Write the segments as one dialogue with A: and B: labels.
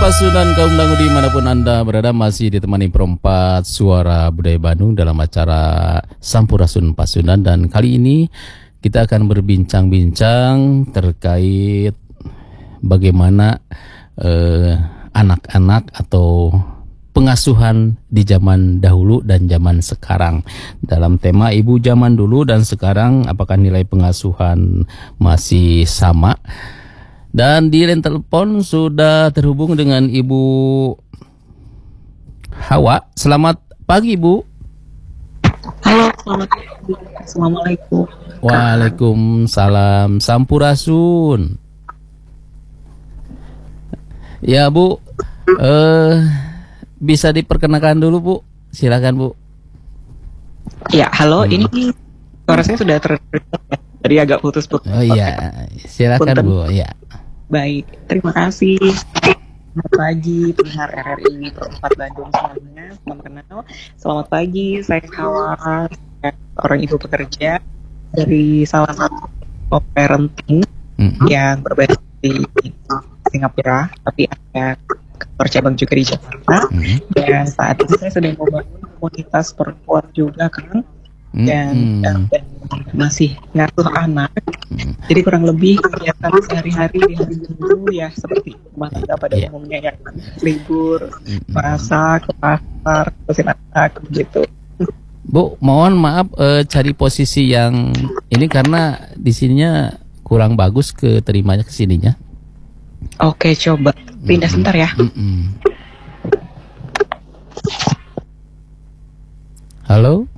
A: Pasundan kaum dangu dimanapun Anda berada, masih ditemani perempat suara budaya Bandung dalam acara Sampurasun Pasundan. Dan kali ini kita akan berbincang-bincang terkait bagaimana anak-anak atau pengasuhan di zaman dahulu dan zaman sekarang. Dalam tema ibu zaman dulu dan sekarang, apakah nilai pengasuhan masih sama? Dan di line telepon sudah terhubung dengan Ibu Hawa. Selamat pagi, Bu.
B: Halo, selamat pagi. Assalamualaikum.
A: Waalaikumsalam. Sampurasun. Ya, Bu. Bisa diperkenalkan dulu, Bu. Silakan, Bu.
B: Ya, halo. Ini suara saya sudah tadi agak putus-putus.
A: Oh iya, silakan,
B: Punten.
A: Bu. Ya.
B: Baik, terima kasih. Selamat pagi, pendengar RRI Perempat Bandung semuanya. Salam kenal. Selamat pagi, saya Hawa, orang ibu pekerja dari salah satu parenting yang berbasis di Singapura, tapi ada kantor cabang juga di Jakarta. Dan saat ini saya sedang membangun komunitas perempuan juga kan, dan masih ngasuh anak. Jadi kurang lebih kegiatan sehari-hari di hari Minggu ya seperti rumah tangga pada umumnya ya, libur, masak, ke pasar, ngurusin anak begitu.
A: Bu, mohon maaf cari posisi yang ini karena di sininya kurang bagus keterimanya ke sininya.
B: Oke, coba pindah sebentar ya.
A: Halo?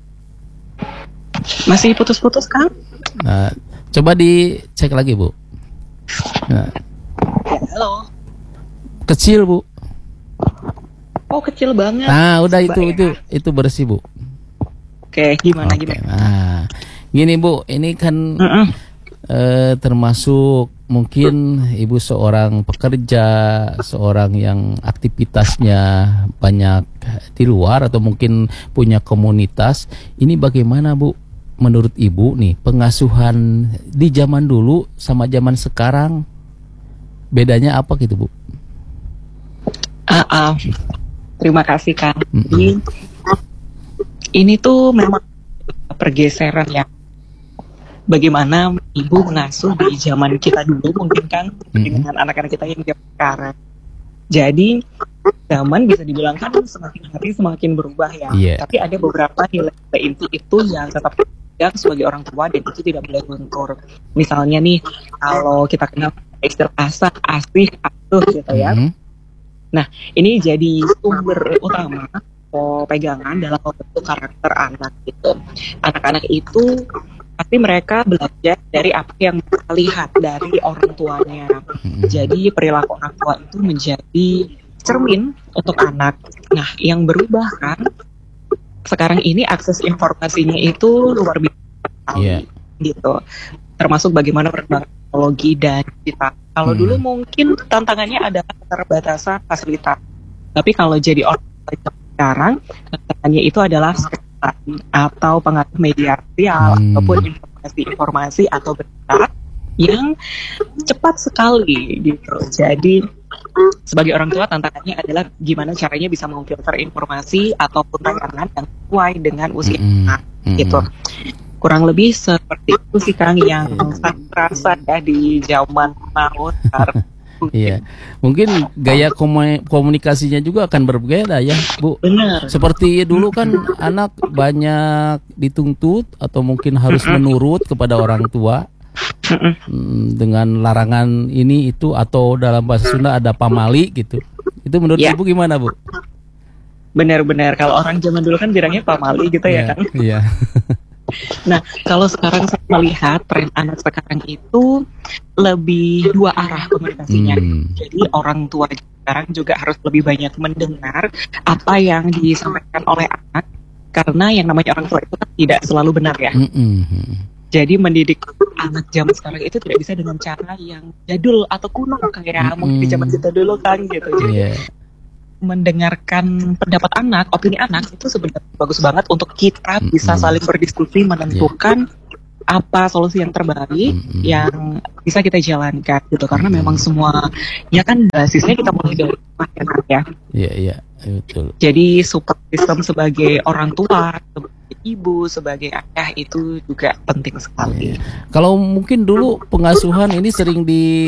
B: Masih putus-putus kan?
A: Nah, coba dicek lagi, Bu. Nah,
B: Ya, halo.
A: kecil, Bu.
B: Oh, kecil banget.
A: Nah, udah
B: Coba
A: itu bersih, Bu.
B: Oke, gimana
A: Oke,
B: gimana?
A: nah, gini, Bu, ini kan termasuk mungkin Ibu seorang pekerja, seorang yang aktivitasnya banyak di luar atau mungkin punya komunitas. Ini bagaimana, Bu? Menurut Ibu nih, pengasuhan di zaman dulu sama zaman sekarang bedanya apa gitu, Bu?
B: Terima kasih, Kang. Ini tuh memang pergeseran ya. Bagaimana ibu mengasuh di zaman kita dulu mungkin kan dengan anak-anak kita yang zaman sekarang. Jadi zaman bisa dibilang kan semakin hari semakin berubah ya. Tapi ada beberapa nilai inti itu yang tetap dipegang sebagai orang tua dan itu tidak boleh luntur. Misalnya nih, kalau kita kenal istilah asah, asih, asuh gitu ya. Nah, ini jadi sumber utama atau pegangan dalam membentuk karakter anak gitu. Anak-anak itu pasti mereka belajar dari apa yang mereka lihat dari orang tuanya. Jadi perilaku orang tua itu menjadi cermin untuk anak. Nah, yang berubah kan sekarang ini akses informasinya itu luar biasa gitu. Termasuk bagaimana perkembangan teknologi dan digital. Kalau dulu mungkin tantangannya adalah keterbatasan fasilitas. Tapi kalau jadi orang sekarang tantangannya itu adalah atau pengaruh media sosial ataupun informasi atau berita yang cepat sekali gitu. Jadi sebagai orang tua tantangannya adalah gimana caranya bisa memfilter informasi ataupun tayangan yang sesuai dengan usia anak gitu. Kurang lebih seperti itu sih, Kang, yang saya rasa ya di zaman now sekarang.
A: Iya, mungkin gaya komunikasinya juga akan berbeda ya, Bu.
B: Benar.
A: Seperti dulu kan anak banyak dituntut atau mungkin harus menurut kepada orang tua dengan larangan ini itu atau dalam bahasa Sunda ada pamali gitu. Itu menurut Ibu gimana, Bu?
B: Benar-benar, kalau orang zaman dulu kan bilangnya pamali gitu ya, Kang.
A: Iya.
B: Nah, kalau sekarang saya melihat tren anak sekarang itu lebih dua arah komunikasinya. Jadi orang tua sekarang juga harus lebih banyak mendengar apa yang disampaikan oleh anak, karena yang namanya orang tua itu kan tidak selalu benar ya. Jadi mendidik anak zaman sekarang itu tidak bisa dengan cara yang jadul atau kuno kayak mungkin di zaman kita dulu kan gitu. Jadi mendengarkan pendapat anak, opini anak itu sebenarnya bagus banget untuk kita bisa saling berdiskusi menentukan apa solusi yang terbaik yang bisa kita jalankan gitu, karena memang semuanya kan basisnya kita mulai dari rumah ya.
A: Iya, betul.
B: Jadi support system sebagai orang tua, sebagai ibu, sebagai ayah itu juga penting sekali.
A: Kalau mungkin dulu pengasuhan ini sering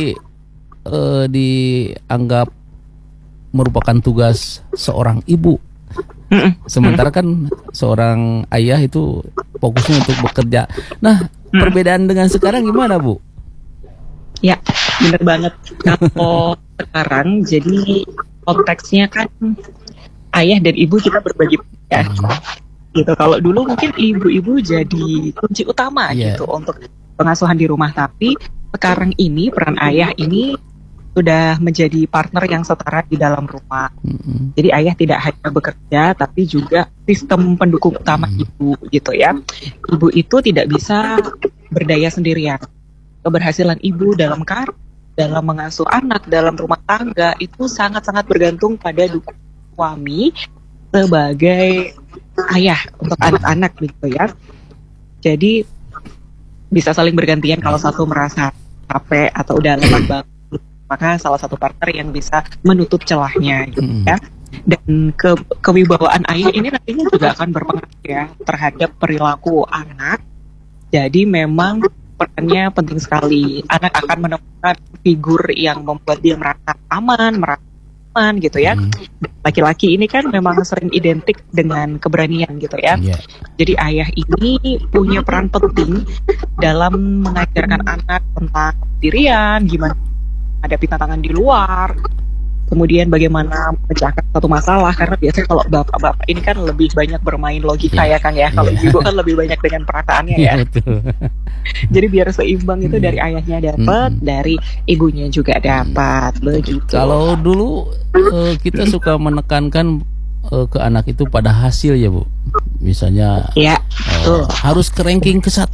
A: dianggap merupakan tugas seorang ibu. Sementara kan seorang ayah itu fokusnya untuk bekerja. Nah, perbedaan dengan sekarang gimana, Bu?
B: Ya, benar banget. Kalau sekarang jadi konteksnya kan ayah dan ibu kita berbagi ya. Gitu. Kalau dulu mungkin ibu-ibu jadi kunci utama gitu untuk pengasuhan di rumah, tapi sekarang ini peran ayah ini sudah menjadi partner yang setara di dalam rumah. Jadi ayah tidak hanya bekerja, tapi juga sistem pendukung utama ibu gitu ya. Ibu itu tidak bisa berdaya sendirian. Keberhasilan ibu dalam karir, dalam mengasuh anak, dalam rumah tangga itu sangat-sangat bergantung pada dukungan suami sebagai ayah untuk anak-anak gitu ya. Jadi bisa saling bergantian kalau satu merasa capek atau udah lelah banget, maka salah satu partner yang bisa menutup celahnya gitu ya. Dan kewibawaan ayah ini nantinya juga akan berpengaruh ya terhadap perilaku anak. Jadi memang perannya penting sekali. Anak akan menemukan figur yang membuat dia merasa aman gitu ya. Laki-laki ini kan memang sering identik dengan keberanian gitu ya. Jadi ayah ini punya peran penting dalam mengajarkan anak tentang pendirian, gimana hadapi tantangan di luar, kemudian bagaimana memecahkan satu masalah, karena biasanya kalau bapak-bapak ini kan lebih banyak bermain logika ya Kang ya, kalau ibu kan lebih banyak dengan perasaannya ya. Jadi biar seimbang itu dari ayahnya dapat, dari ibunya juga dapat, begitu.
A: Kalau dulu kita suka menekankan ke anak itu pada hasil ya Bu, misalnya harus ke ranking ke-1.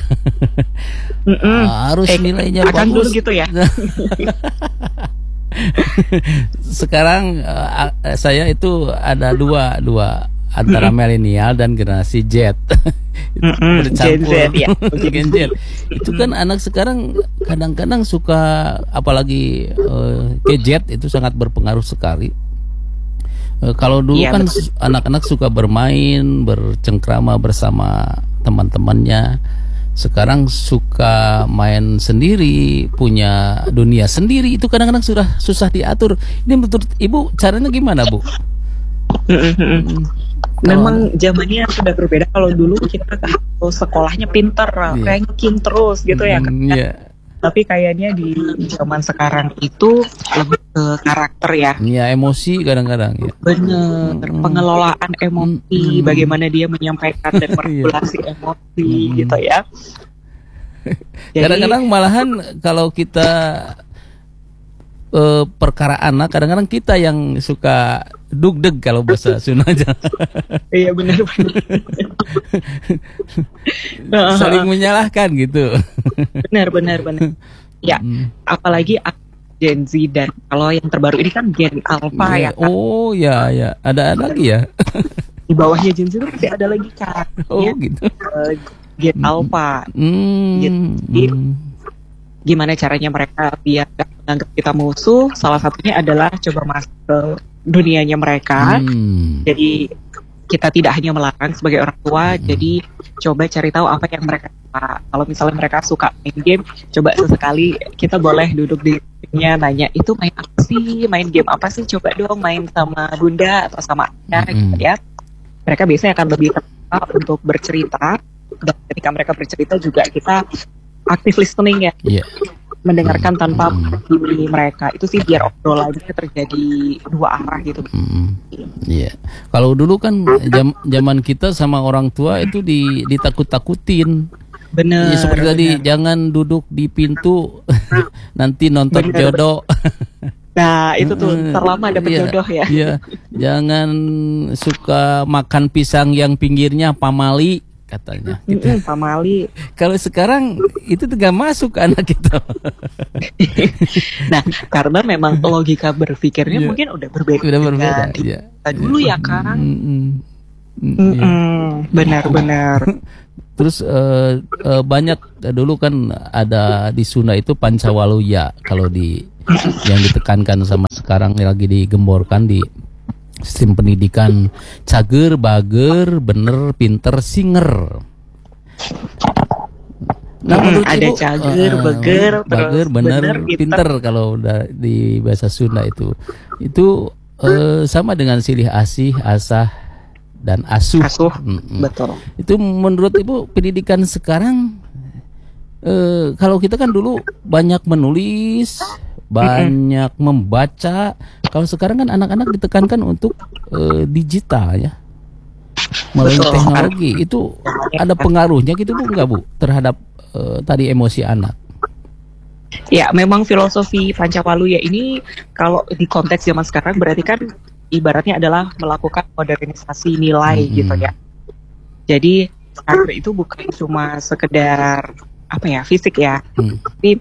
A: Harus nilainya bagus
B: gitu ya.
A: Sekarang saya itu ada dua antara milenial dan generasi Z. Bercampur.
B: Gen Z, ya.
A: Gen Z. Itu kan anak sekarang kadang-kadang suka, apalagi gadget itu sangat berpengaruh sekali. Kalau dulu kan anak-anak suka bermain, bercengkrama bersama teman-temannya. Sekarang suka main sendiri, punya dunia sendiri. Itu kadang-kadang sudah susah diatur. Ini menurut Ibu caranya gimana, Bu?
B: Memang zamannya sudah berbeda. Kalau dulu kita harus sekolahnya pinter, ranking terus gitu ya. Tapi kayaknya di zaman sekarang itu lebih ke karakter ya.
A: Iya, emosi kadang-kadang ya.
B: Bener, pengelolaan emosi, bagaimana dia menyampaikan dan meregulasi emosi gitu ya.
A: Kadang-kadang malahan kalau kita perkara anak, kadang-kadang kita yang suka dugdeg kalau bahasa Sunda aja.
B: Iya benar.
A: Saling menyalahkan gitu.
B: Benar. Ya, apalagi Gen Z dan kalau yang terbaru ini kan Gen Alpha ya. Kan?
A: Oh ya, ada lagi ya.
B: Di bawahnya Gen Z itu masih ada lagi kan.
A: Gitu.
B: Gen Alpha. Jadi gimana caranya mereka biar gak menganggap kita musuh? Salah satunya adalah coba masuk ke dunianya mereka. Jadi kita tidak hanya melarang sebagai orang tua, jadi coba cari tahu apa yang mereka suka. Kalau misalnya mereka suka main game, coba sesekali kita boleh duduk di nya nanya, itu main apa sih? Main game apa sih? Coba dong main sama bunda atau sama ayah gitu ya. Mereka biasanya akan lebih terbuka untuk bercerita, dan ketika mereka bercerita juga kita active listening ya. Mendengarkan tanpa menghakimi mereka. Itu sih biar obrolannya terjadi dua arah gitu.
A: Kalau dulu kan zaman kita sama orang tua itu ditakut-takutin.
B: Bener.
A: Seperti tadi, jangan duduk di pintu nanti nonton jodoh.
B: Nah itu tuh terlama dapet jodoh ya.
A: Jangan suka makan pisang yang pinggirnya pamali katanya.
B: Pamali.
A: Kalau sekarang itu tidak masuk anak kita.
B: Nah, karena memang logika berpikirnya mungkin udah berbeda. Dulu ya Kang. Benar-benar.
A: Terus banyak dulu kan ada di Sunda itu Pancawaluya, kalau yang ditekankan sama sekarang lagi digemborkan di sistem pendidikan, cager, bager, bener, pinter, singer. Nah, menurut
B: ada
A: Ibu,
B: cager, beger,
A: bager,
B: terus
A: bener,
B: bener,
A: pinter kalau udah di bahasa Sunda itu sama dengan silih asih, asah, dan asuh.
B: asuh, betul.
A: Itu menurut Ibu pendidikan sekarang, kalau kita kan dulu banyak menulis, banyak membaca. Kalau sekarang kan anak-anak ditekankan untuk digital ya, melalui
B: Betul.
A: teknologi. Itu ada pengaruhnya gitu Bu, enggak Bu, terhadap tadi emosi anak?
B: Ya, memang filosofi Pancawaluya ini kalau di konteks zaman sekarang berarti kan ibaratnya adalah melakukan modernisasi nilai gitu ya. Jadi cager itu bukan cuma sekedar apa ya, fisik ya, tapi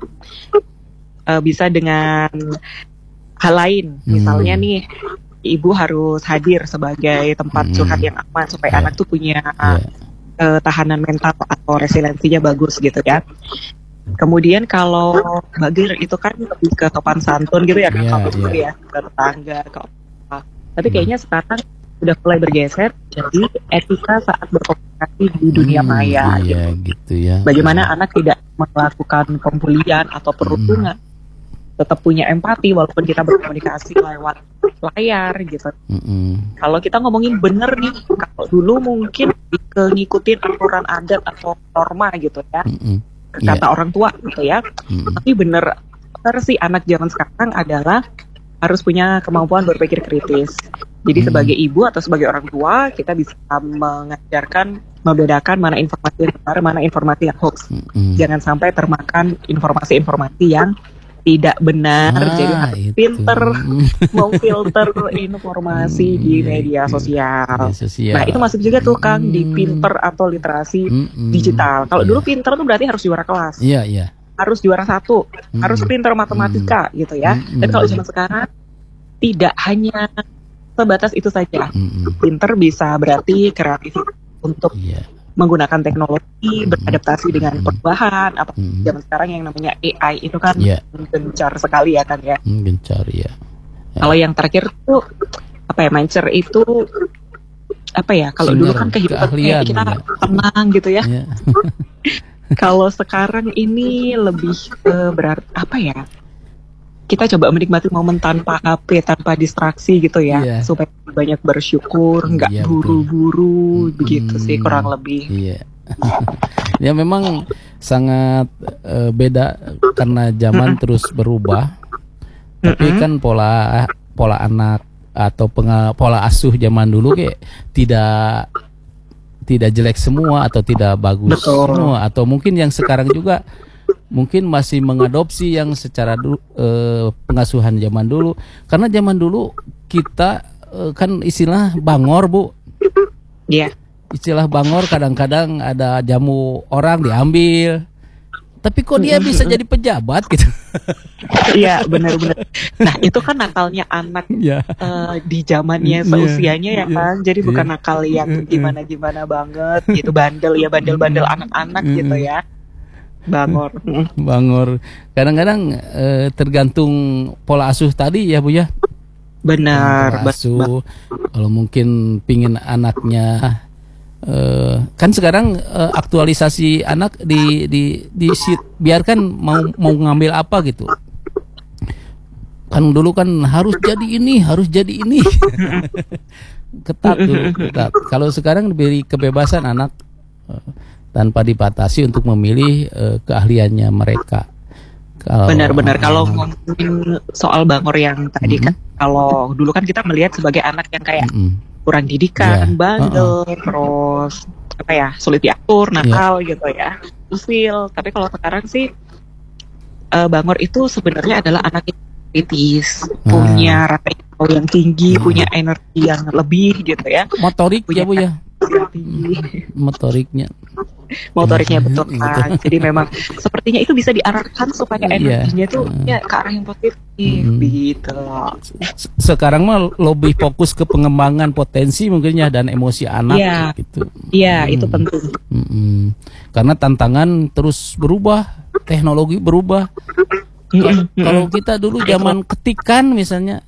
B: bisa dengan hal lain. Misalnya nih, ibu harus hadir sebagai tempat curhat yang aman supaya anak tuh punya tahanan mental atau resiliensinya bagus gitu ya. Kemudian kalau bager itu kan lebih ke sopan santun gitu ya, ya, ke tetangga, ke apa. Tapi kayaknya sekarang udah mulai bergeser jadi etika saat berkomunikasi di dunia maya.
A: Gitu ya.
B: Bagaimana anak tidak melakukan pembulian atau perundungan, tetap punya empati walaupun kita berkomunikasi lewat layar gitu. Kalau kita ngomongin bener nih, kalau dulu mungkin ngikutin aturan adat atau norma gitu ya, kata orang tua gitu ya. Tapi bener sih anak zaman sekarang adalah harus punya kemampuan berpikir kritis. Jadi sebagai ibu atau sebagai orang tua kita bisa mengajarkan, membedakan mana informasi yang benar, mana informasi yang hoax. Jangan sampai termakan informasi-informasi yang tidak benar. Jadi harus pinter memfilter informasi di media sosial. Nah itu masuk juga tuh Kang di pinter atau literasi digital. Kalau dulu pinter tuh berarti harus juara kelas, harus juara 1, harus pinter matematika gitu ya. Dan kalau zaman sekarang tidak hanya sebatas itu saja. Pinter bisa berarti kreatif untuk menggunakan teknologi, beradaptasi dengan perubahan. Apa zaman sekarang yang namanya AI itu kan gencar sekali ya kan ya.
A: Gencar ya.
B: Kalau yang terakhir tuh apa ya, Mancer itu apa ya? Kalau dulu kan kehidupan kita tenang gitu ya. Kalau sekarang ini lebih berarti apa ya? Kita coba menikmati momen tanpa HP, tanpa distraksi gitu ya, supaya banyak bersyukur, nggak buru-buru, begitu sih kurang lebih.
A: Ya memang sangat beda karena zaman terus berubah. Tapi kan pola anak atau pola asuh zaman dulu kayak tidak jelek semua atau tidak bagus semua, atau mungkin yang sekarang juga mungkin masih mengadopsi yang secara pengasuhan zaman dulu. Karena zaman dulu kita kan istilah bangor Bu.
B: Iya.
A: Istilah bangor kadang-kadang ada jamu orang diambil. Tapi kok dia bisa jadi pejabat gitu.
B: Iya benar-benar. Nah itu kan nakalnya anak di zamannya seusianya ya kan. Jadi bukan nakal yang gimana-gimana banget gitu, bandel anak-anak gitu ya. Bangor. Kadang-kadang tergantung pola asuh tadi ya Bu ya. Benar.
A: Asuh. Kalau mungkin pingin anaknya kan sekarang aktualisasi anak biarkan mau ngambil apa gitu. Kan dulu kan harus jadi ini. Ketat dulu, ketat. Kalau sekarang diberi kebebasan anak tanpa dibatasi untuk memilih keahliannya mereka.
B: Benar-benar. Kalau ngomongin soal bangor yang tadi kan, kalau dulu kan kita melihat sebagai anak yang kayak kurang didikan, bandel, terus apa ya, sulit diatur, nakal gitu ya, usil. Tapi kalau sekarang sih bangor itu sebenarnya adalah anak yang kritis, punya rasa yang tinggi, punya energi yang lebih gitu ya.
A: Motorik ya Bu ya.
B: Tinggi.
A: Motoriknya.
B: motoriknya betul kan. Jadi memang sepertinya itu bisa diarahkan supaya energinya tuh ya ke arah yang positif gitu.
A: Sekarang mah lebih fokus ke pengembangan potensi mungkin ya dan emosi anak gitu.
B: Iya, itu penting.
A: Karena tantangan terus berubah, teknologi berubah. Kalau kita dulu zaman ketikan misalnya,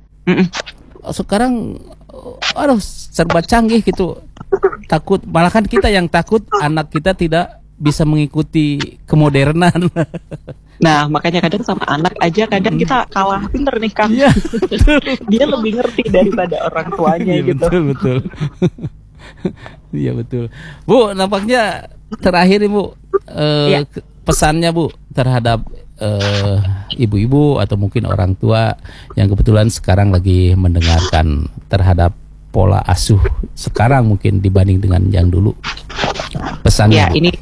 A: sekarang aduh serba canggih gitu. Takut, malah kan kita yang takut anak kita tidak bisa mengikuti kemodernan.
B: Nah, makanya kadang sama anak aja kadang kita kalah pinter nih, Kang.
A: Iya.
B: Dia lebih ngerti daripada orang tuanya gitu.
A: Betul. Iya betul. Bu, nampaknya terakhir nih, Bu. Pesannya, Bu, terhadap ibu-ibu atau mungkin orang tua yang kebetulan sekarang lagi mendengarkan terhadap pola asuh sekarang mungkin dibanding dengan yang dulu. Pesannya. Ya,
B: ini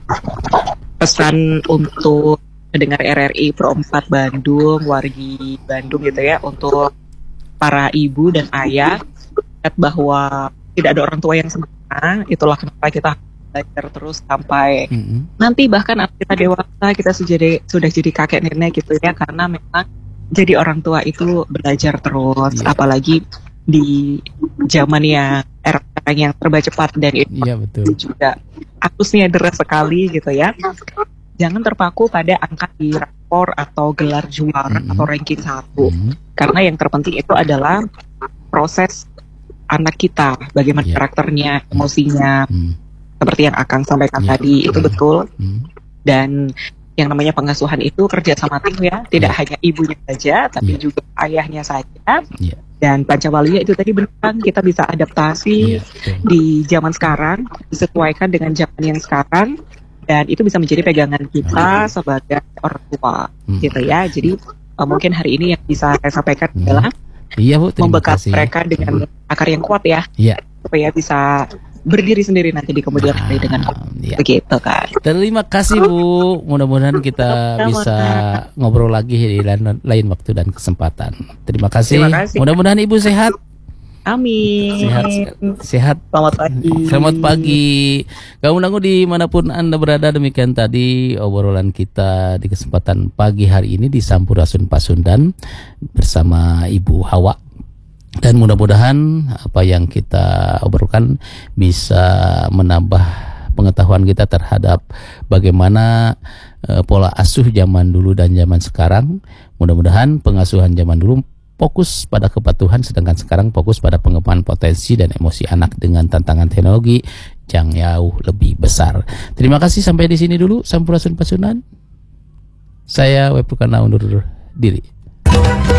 B: pesan untuk pendengar RRI Pro 4 Bandung, wargi Bandung gitu ya, untuk para ibu dan ayah, lihat bahwa tidak ada orang tua yang sempurna. Itulah kenapa kita belajar terus sampai nanti bahkan kita dewasa, kita sudah jadi kakek nenek gitu ya, karena memang jadi orang tua itu belajar terus, apalagi di zaman yang era yang serba cepat dan itu juga akusnya deras sekali gitu ya. Jangan terpaku pada angka di rapor atau gelar juara atau ranking 1, karena yang terpenting itu adalah proses anak kita, bagaimana karakternya, emosinya, seperti yang Akang sampaikan tadi, itu betul. Dan yang namanya pengasuhan itu kerja sama tim ya, tidak hanya ibunya saja, tapi juga ayahnya saja. Dan Pancawalia itu tadi benar, kita bisa adaptasi di zaman sekarang, disesuaikan dengan zaman yang sekarang, dan itu bisa menjadi pegangan kita sebagai orang tua, gitu ya. Jadi mungkin hari ini yang bisa saya sampaikan adalah membekal mereka dengan akar yang kuat ya, supaya bisa berdiri sendiri nanti di kemudian hari dengan begitu kan.
A: Terima kasih Bu, mudah-mudahan kita bisa ngobrol lagi di lain waktu dan kesempatan. Terima kasih. Mudah-mudahan Ibu sehat.
B: Amin.
A: Sehat.
B: Selamat pagi.
A: Selamat pagi. Kamu dimanapun Anda berada, demikian tadi obrolan kita di kesempatan pagi hari ini di Sampurasun Pasundan bersama Ibu Hawa. Dan mudah-mudahan apa yang kita obrolkan bisa menambah pengetahuan kita terhadap bagaimana pola asuh zaman dulu dan zaman sekarang. Mudah-mudahan pengasuhan zaman dulu fokus pada kepatuhan, sedangkan sekarang fokus pada pengembangan potensi dan emosi anak dengan tantangan teknologi yang jauh lebih besar. Terima kasih, sampai di sini dulu Sampurasun Pasundan. Saya Web Pukana undur diri.